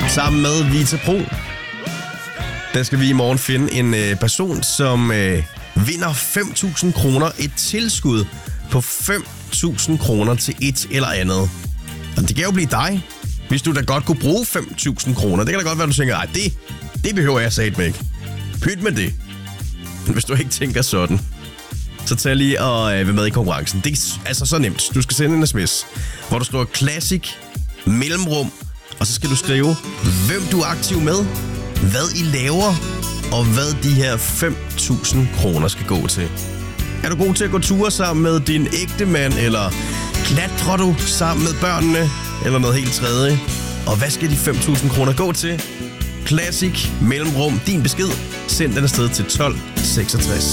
sammen med Vita Pro. Der skal vi i morgen finde en person, som vinder 5.000 kroner. Et tilskud på 5.000 kroner til et eller andet. Og det kan jo blive dig, hvis du da godt kunne bruge 5.000 kroner. Det kan da godt være, du tænker, det behøver jeg satme ikke. Pyt med det. Men hvis du ikke tænker sådan, så tag lige og være med i konkurrencen. Det er altså så nemt. Du skal sende en sms, hvor du skriver Classic mellemrum, og så skal du skrive, hvem du er aktiv med, hvad I laver, og hvad de her 5.000 kroner skal gå til. Er du god til at gå ture sammen med din ægtemand, eller klatrer du sammen med børnene, eller noget helt tredje? Og hvad skal de 5.000 kroner gå til? Classic mellemrum, din besked. Send den afsted til 1266.